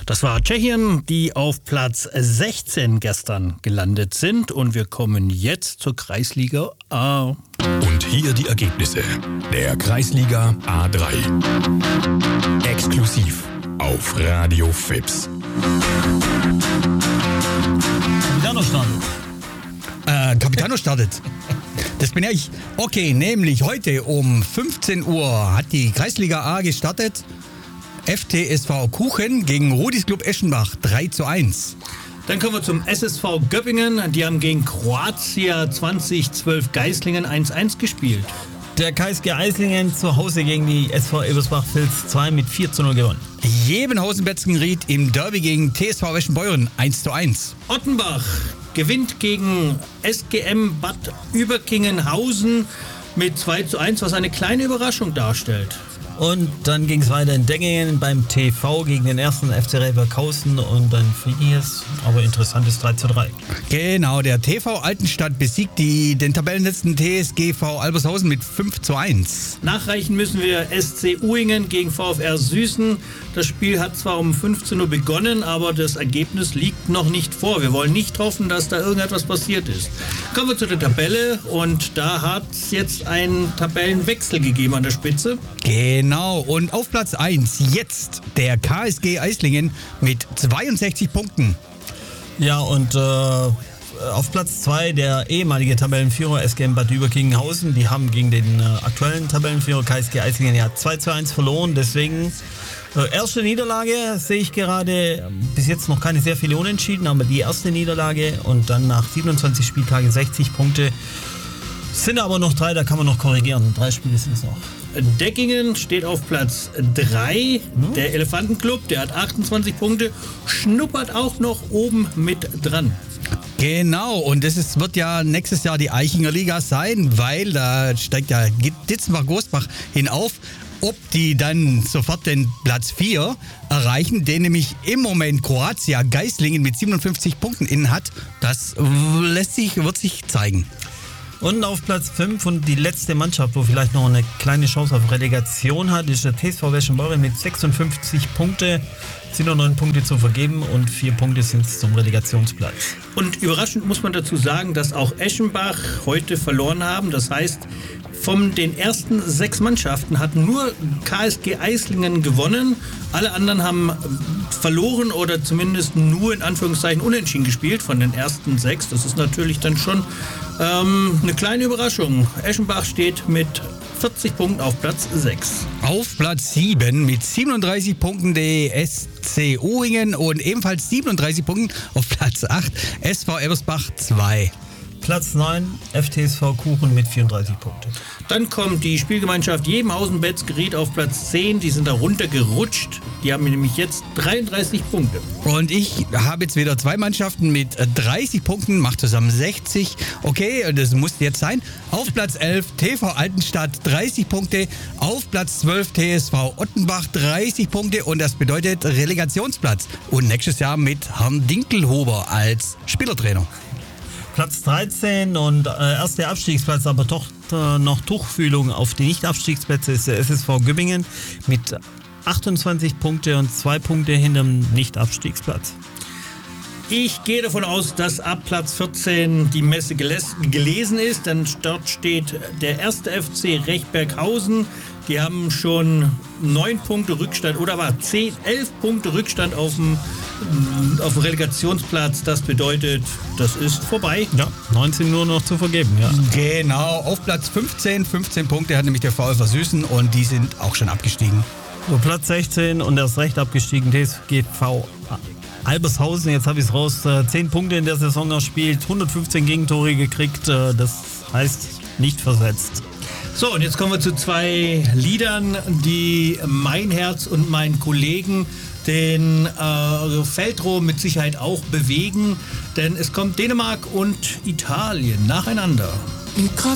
Das war Tschechien, die auf Platz 16 gestern gelandet sind. Und wir kommen jetzt zur Kreisliga A. Und hier die Ergebnisse der Kreisliga A3. Exklusiv auf Radio Fips. Capitano startet. Capitano startet. Das bin ich. Okay, nämlich heute um 15 Uhr hat die Kreisliga A gestartet. FTSV Kuchen gegen Rudis Club Eschenbach 3:1. Dann kommen wir zum SSV Göppingen. Die haben gegen Kroatia 2012 Geislingen 1:1 gespielt. Der KSG Eislingen zu Hause gegen die SV Ebersbach-Vils 2 mit 4:0 gewonnen. Jebenhausen-Betzgenried im Derby gegen TSV Weschenbeuren 1:1. Ottenbach gewinnt gegen SGM Bad Überkingenhausen mit 2:1, was eine kleine Überraschung darstellt. Und dann ging es weiter in Deggingen beim TV gegen den ersten FC Rehberghausen und dann Friedrichs, aber interessantes 3:3. Genau, der TV Altenstadt besiegt den Tabellenletzten TSGV Albershausen mit 5:1. Nachreichen müssen wir SC Uhingen gegen VfR Süßen. Das Spiel hat zwar um 15 Uhr begonnen, aber das Ergebnis liegt noch nicht vor. Wir wollen nicht hoffen, dass da irgendetwas passiert ist. Kommen wir zu der Tabelle und da hat es jetzt einen Tabellenwechsel gegeben an der Spitze. Genau, und auf Platz 1 jetzt der KSG Eislingen mit 62 Punkten. Ja, und auf Platz 2 der ehemalige Tabellenführer SGM Bad Überkingenhausen. Die haben gegen den aktuellen Tabellenführer KSG Eislingen ja 2:1 verloren. Deswegen erste Niederlage sehe ich gerade. Bis jetzt noch keine sehr viele Unentschieden, aber die erste Niederlage und dann nach 27 Spieltagen 60 Punkte. Sind aber noch 3, da kann man noch korrigieren. 3 Spiele sind es noch. Deggingen steht auf Platz 3. Der Elefantenclub, der hat 28 Punkte, schnuppert auch noch oben mit dran. Genau, und wird ja nächstes Jahr die Eichinger Liga sein, weil da steigt ja Ditzenbach-Gosbach hinauf. Ob die dann sofort den Platz 4 erreichen, den nämlich im Moment Kroatia Geislingen mit 57 Punkten inne hat, das wird sich zeigen. Und auf Platz 5 und die letzte Mannschaft, wo vielleicht noch eine kleine Chance auf Relegation hat, ist der TSV Weschenbeuren mit 56 Punkte. Es sind noch 9 Punkte zu vergeben und 4 Punkte sind es zum Relegationsplatz. Und überraschend muss man dazu sagen, dass auch Eschenbach heute verloren haben. Das heißt, von den ersten 6 Mannschaften hat nur KSG Eislingen gewonnen. Alle anderen haben verloren oder zumindest nur in Anführungszeichen unentschieden gespielt von den ersten 6. Das ist natürlich dann schon eine kleine Überraschung. Eschenbach steht mit 40 Punkten auf Platz 6. Auf Platz 7 mit 37 Punkten der SC Uhingen und ebenfalls 37 Punkten auf Platz 8 SV Ebersbach 2. Platz 9, FTSV Kuchen mit 34 Punkten. Dann kommt die Spielgemeinschaft Jebenhausen-Betzgeried auf Platz 10. Die sind da runtergerutscht. Die haben nämlich jetzt 33 Punkte. Und ich habe jetzt wieder 2 Mannschaften mit 30 Punkten, macht zusammen 60. Okay, das muss jetzt sein. Auf Platz 11 TV Altenstadt 30 Punkte. Auf Platz 12 TSV Ottenbach 30 Punkte. Und das bedeutet Relegationsplatz. Und nächstes Jahr mit Herrn Dinkelhuber als Spielertrainer. Platz 13 und erster Abstiegsplatz, aber doch noch Tuchfühlung auf die Nicht-Abstiegsplätze ist der SSV Göppingen mit 28 Punkte und 2 Punkte hinterm Nicht-Abstiegsplatz. Ich gehe davon aus, dass ab Platz 14 die Messe gelesen ist, denn dort steht der erste FC Rechberghausen. Die haben schon 9 Punkte Rückstand oder war 11 Punkte Rückstand auf dem Relegationsplatz. Das bedeutet, das ist vorbei. Ja, 19 nur noch zu vergeben. Ja. Genau, auf Platz 15 Punkte hat nämlich der VfR Süßen und die sind auch schon abgestiegen. So, Platz 16 und erst recht abgestiegen TSGV Albershausen, jetzt habe ich es raus, 10 Punkte in der Saison erspielt, 115 Gegentore gekriegt, das heißt nicht versetzt. So, und jetzt kommen wir zu 2 Liedern, die mein Herz und meinen Kollegen, den Feldroh mit Sicherheit auch bewegen, denn es kommt Dänemark und Italien nacheinander. Une crotte